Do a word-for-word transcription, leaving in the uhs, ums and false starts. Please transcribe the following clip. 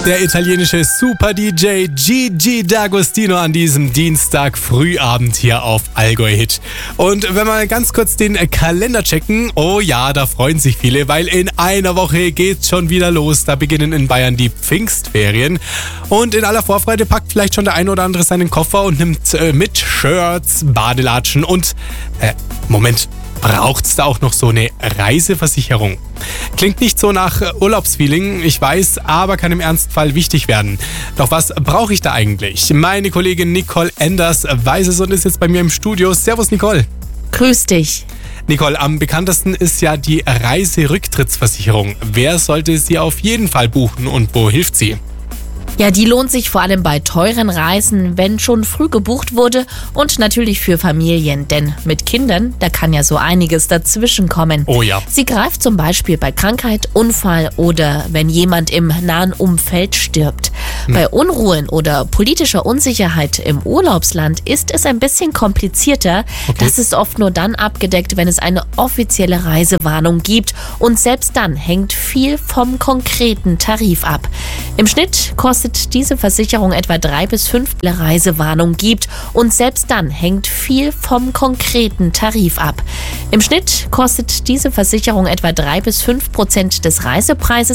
Der italienische Super-D J Gigi D'Agostino an diesem Dienstag Frühabend hier auf Allgäu Hit. Und wenn wir ganz kurz den Kalender checken, oh ja, da freuen sich viele, weil in einer Woche geht's schon wieder los. Da beginnen in Bayern die Pfingstferien. Und in aller Vorfreude packt vielleicht schon der ein oder andere seinen Koffer und nimmt äh, mit Shirts, Badelatschen und, äh, Moment, braucht's da auch noch so eine Reiseversicherung? Klingt nicht so nach Urlaubsfeeling, ich weiß, aber kann im Ernstfall wichtig werden. Doch was brauche ich da eigentlich? Meine Kollegin Nicole Enders weiß es und ist jetzt bei mir im Studio. Servus Nicole. Grüß dich. Nicole, am bekanntesten ist ja die Reiserücktrittsversicherung. Wer sollte sie auf jeden Fall buchen und wo hilft sie? Ja, die lohnt sich vor allem bei teuren Reisen, wenn schon früh gebucht wurde und natürlich für Familien, denn mit Kindern, da kann ja so einiges dazwischen kommen. Oh ja. Sie greift zum Beispiel bei Krankheit, Unfall oder wenn jemand im nahen Umfeld stirbt. Hm. Bei Unruhen oder politischer Unsicherheit im Urlaubsland ist es ein bisschen komplizierter. Okay. Das ist oft nur dann abgedeckt, wenn es eine offizielle Reisewarnung gibt und selbst dann hängt viel vom konkreten Tarif ab. Im Schnitt kostet diese Versicherung etwa drei bis fünf Reisewarnung gibt und selbst dann hängt viel vom konkreten Tarif ab. Im Schnitt kostet diese Versicherung etwa drei bis fünf Prozent des Reisepreises.